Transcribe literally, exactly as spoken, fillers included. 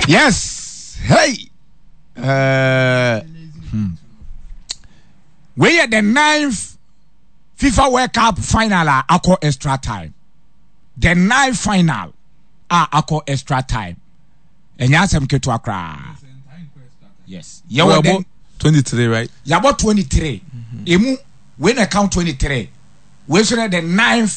Yes. Hey. Uh, hmm. We are the ninth FIFA World Cup final. I call extra time. The ninth final. I call extra time. And you some to Accra. Yes. You are about twenty-three, right? You about twenty-three. Mm-hmm. Emu when I count twenty-three. We should have the ninth